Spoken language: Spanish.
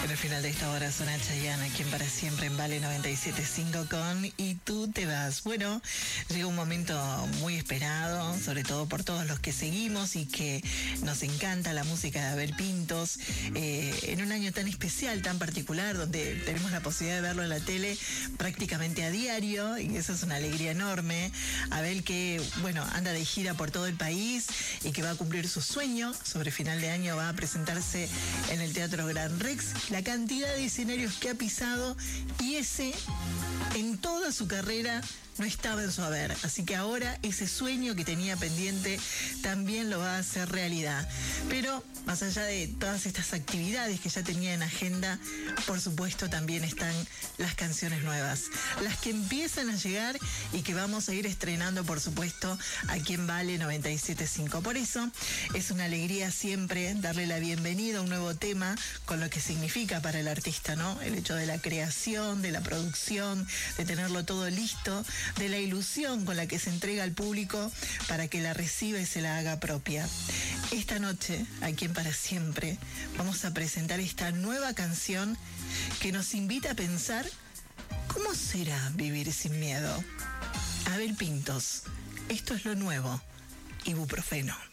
En el final de esta hora suena Chayanne, quien para siempre en Vale 97.5 con Y tú te vas. Bueno, llega un momento muy esperado, sobre todo por todos los que seguimos y que nos encanta la música de Abel Pintos, en un año tan especial, tan particular, donde tenemos la posibilidad de verlo en la tele prácticamente a diario, y eso es una alegría enorme. Abel que, bueno, anda de gira por todo el país y que va a cumplir su sueño. Sobre final de año va a presentarse en el Teatro Gran Rex. La cantidad de escenarios que ha pisado, y ese, en toda su carrera, no estaba en su haber. Así que ahora ese sueño que tenía pendiente también lo va a hacer realidad. Pero más allá de todas estas actividades que ya tenía en agenda, por supuesto también están las canciones nuevas, las que empiezan a llegar y que vamos a ir estrenando, por supuesto, aquí en Vale 97.5. Por eso es una alegría siempre darle la bienvenida a un nuevo tema, con lo que significa para el artista, ¿no? El hecho de la creación, de la producción, de tenerlo todo listo, de la ilusión con la que se entrega al público para que la reciba y se la haga propia. Esta noche, aquí en Para Siempre, vamos a presentar esta nueva canción que nos invita a pensar cómo será vivir sin miedo. Abel Pintos, esto es lo nuevo, Ibuprofeno.